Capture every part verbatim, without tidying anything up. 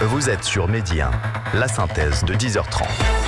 Vous êtes sur Midi un, la synthèse de dix heures trente.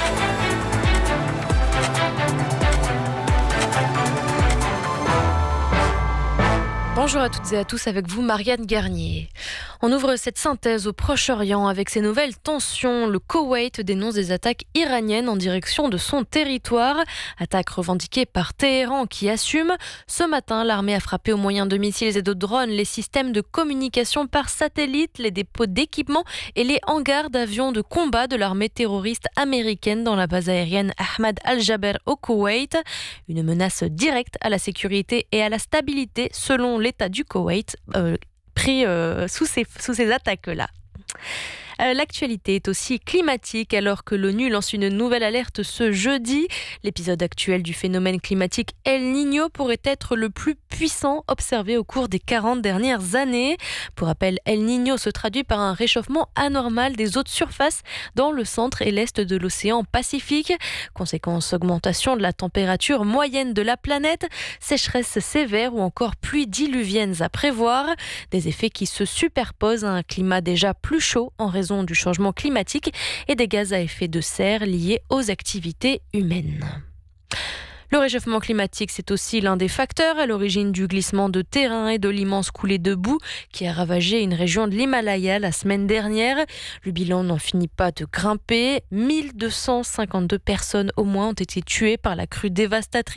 Bonjour à toutes et à tous, avec vous Marianne Garnier. On ouvre cette synthèse au Proche-Orient avec ces nouvelles tensions. Le Koweït dénonce des attaques iraniennes en direction de son territoire. Attaques revendiquées par Téhéran qui assume. Ce matin, l'armée a frappé au moyen de missiles et de drones les systèmes de communication par satellite, les dépôts d'équipements et les hangars d'avions de combat de l'armée terroriste américaine dans la base aérienne Ahmad Al-Jaber au Koweït. Une menace directe à la sécurité et à la stabilité selon l'État du Koweït, euh, pris euh, sous ces, sous ces attaques-là. Euh, l'actualité est aussi climatique alors que l'ONU lance une nouvelle alerte ce jeudi. L'épisode actuel du phénomène climatique El Niño pourrait être le plus puissant observé au cours des quarante dernières années. Pour rappel, El Niño se traduit par un réchauffement anormal des eaux de surface dans le centre et l'est de l'océan Pacifique. Conséquence, augmentation de la température moyenne de la planète, sécheresse sévère ou encore pluies diluviennes à prévoir. Des effets qui se superposent à un climat déjà plus chaud en raison du changement climatique et des gaz à effet de serre liés aux activités humaines. Le réchauffement climatique, c'est aussi l'un des facteurs à l'origine du glissement de terrain et de l'immense coulée de boue qui a ravagé une région de l'Himalaya la semaine dernière. Le bilan n'en finit pas de grimper. mille deux cent cinquante-deux personnes au moins ont été tuées par la crue dévastatrice